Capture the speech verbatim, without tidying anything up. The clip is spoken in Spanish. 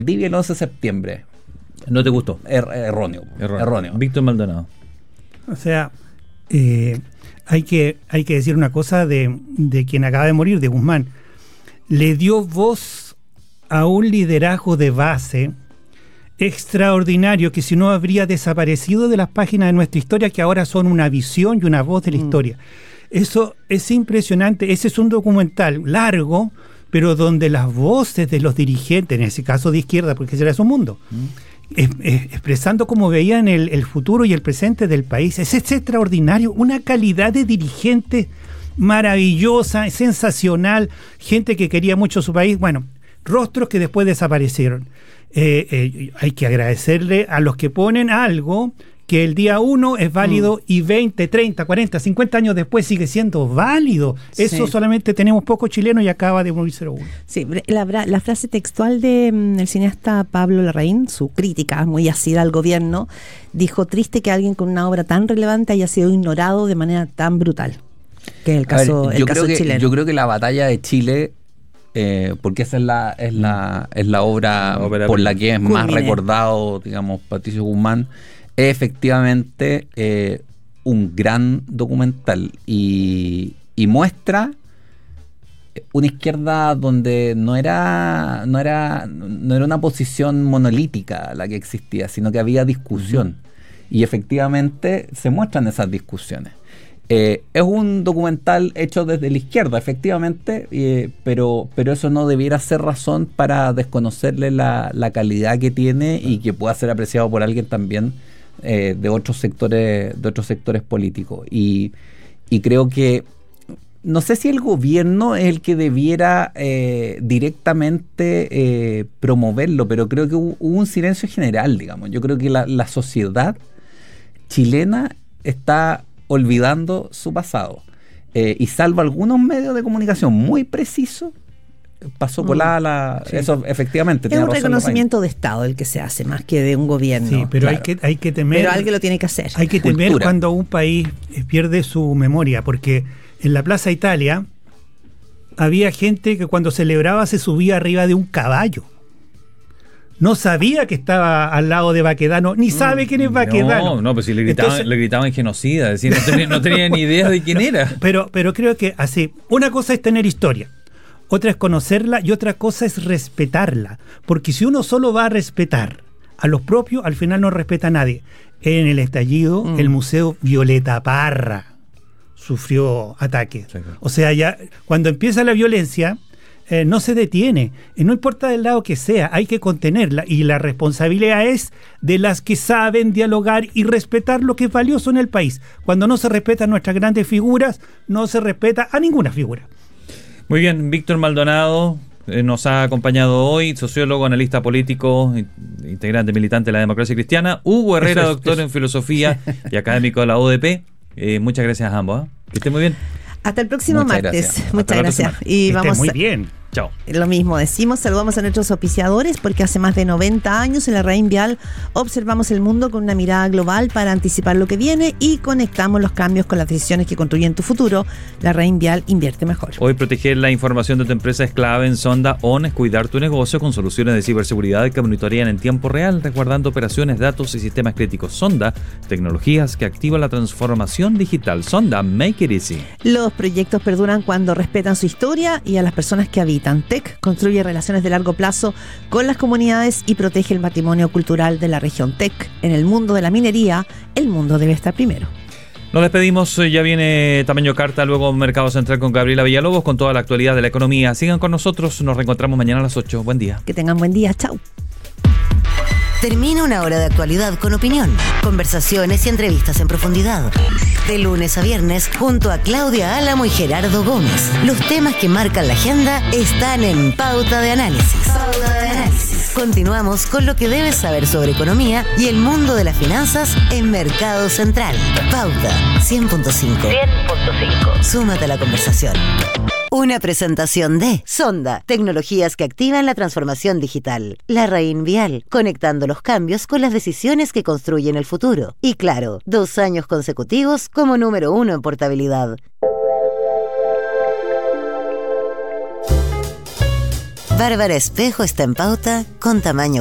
Valdivia el once de septiembre. ¿No te gustó? Er, erróneo, erróneo. Erróneo. Víctor Maldonado. O sea, eh, hay que hay que decir una cosa de, de quien acaba de morir, de Guzmán. Le dio voz a un liderazgo de base extraordinario que si no habría desaparecido de las páginas de nuestra historia, que ahora son una visión y una voz de la mm. historia. Eso es impresionante. Ese es un documental largo, pero donde las voces de los dirigentes, en ese caso de izquierda, porque ese era su mundo, mm. es, es, expresando cómo veían el, el futuro y el presente del país, es, es extraordinario. Una calidad de dirigente maravillosa, sensacional, gente que quería mucho su país. Bueno, rostros que después desaparecieron. Eh, eh, hay que agradecerle a los que ponen algo que el día uno es válido mm. y veinte, treinta, cuarenta, cincuenta años después sigue siendo válido. Eso sí. Solamente tenemos pocos chilenos y acaba de morir cero uno. Sí, la, la frase textual del de, cineasta Pablo Larraín, su crítica muy ácida al gobierno, dijo: triste que alguien con una obra tan relevante haya sido ignorado de manera tan brutal. Que es el caso, ver, el caso que, chileno. Yo creo que la batalla de Chile, eh, porque esa es la es la es la obra, la obra por la que es culmine. Más recordado, digamos, Patricio Guzmán, es efectivamente eh, un gran documental y, y muestra una izquierda donde no era no era no era una posición monolítica la que existía, sino que había discusión. Uh-huh. Y efectivamente se muestran esas discusiones. Eh, es un documental hecho desde la izquierda, efectivamente, eh, pero, pero eso no debiera ser razón para desconocerle la, la calidad que tiene y que pueda ser apreciado por alguien también eh, de otros sectores, de otros sectores políticos. Y, y creo que no sé si el gobierno es el que debiera eh, directamente eh, promoverlo, pero creo que hubo, hubo un silencio general, digamos. Yo creo que la, la sociedad chilena está olvidando su pasado. Eh, y salvo algunos medios de comunicación muy precisos, pasó por mm, la... la sí. Eso efectivamente. Es un reconocimiento de Estado el que se hace, más que de un gobierno. Sí, pero claro. hay, que, hay que temer... Pero alguien lo tiene que hacer. Hay que temer Cultura. Cuando un país pierde su memoria, porque en la Plaza Italia había gente que cuando celebraba se subía arriba de un caballo. No sabía que estaba al lado de Baquedano, ni sabe quién es Baquedano. No, no, pues si le gritaban, Entonces, le gritaban genocida, es decir, no tenía, no tenía ni idea de quién era. Pero, pero creo que así, una cosa es tener historia, otra es conocerla y otra cosa es respetarla. Porque si uno solo va a respetar a los propios, al final no respeta a nadie. En el estallido, mm. el Museo Violeta Parra sufrió ataques. Sí, claro. O sea, ya cuando empieza la violencia... Eh, no se detiene, eh, no importa del lado que sea, hay que contenerla y la responsabilidad es de las que saben dialogar y respetar lo que es valioso en el país. Cuando no se respetan nuestras grandes figuras, no se respeta a ninguna figura. Muy bien, Víctor Maldonado eh, nos ha acompañado hoy, sociólogo, analista político, integrante militante de la Democracia Cristiana. Hugo Herrera, es, doctor eso. en filosofía y académico de la U D P. Eh, muchas gracias a ambos. ¿eh? Que estén muy bien. Hasta el próximo Muchas martes. Gracias. Muchas gracias. Y que vamos muy a... bien. Chao. Lo mismo decimos, saludamos a nuestros auspiciadores porque hace más de noventa años en la Larraín Vial observamos el mundo con una mirada global para anticipar lo que viene y conectamos los cambios con las decisiones que construyen tu futuro. La Larraín Vial invierte mejor. Hoy proteger la información de tu empresa es clave en Sonda On, es cuidar tu negocio con soluciones de ciberseguridad que monitorean en tiempo real, resguardando operaciones, datos y sistemas críticos. Sonda, tecnologías que activan la transformación digital. Sonda, make it easy. Los proyectos perduran cuando respetan su historia y a las personas que habitan. Tech construye relaciones de largo plazo con las comunidades y protege el patrimonio cultural de la región. Tech, en el mundo de la minería, el mundo debe estar primero. Nos despedimos, ya viene Tamaño Carta, luego Mercado Central con Gabriela Villalobos con toda la actualidad de la economía. Sigan con nosotros, nos reencontramos mañana a las ocho. Buen día. Que tengan buen día, chao. Termina una hora de actualidad con opinión, conversaciones y entrevistas en profundidad. De lunes a viernes, junto a Claudia Álamo y Gerardo Gómez. Los temas que marcan la agenda están en Pauta de Análisis. Pauta de Análisis. Continuamos con lo que debes saber sobre economía y el mundo de las finanzas en Mercado Central. Pauta cien punto cinco. cien punto cinco. Súmate a la conversación. Una presentación de Sonda, tecnologías que activan la transformación digital. Larraín Vial, conectando los cambios con las decisiones que construyen el futuro. Y claro, dos años consecutivos como número uno en portabilidad. Bárbara Espejo está en pauta con tamaño